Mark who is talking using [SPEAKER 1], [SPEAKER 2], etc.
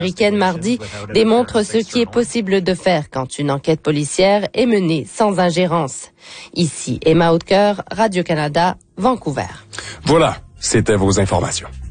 [SPEAKER 1] américaine mardi démontre ce qui est possible de faire quand une enquête policière est menée sans ingérence. Ici Emma Hautecoeur, Radio-Canada, Vancouver.
[SPEAKER 2] Voilà, c'était vos informations.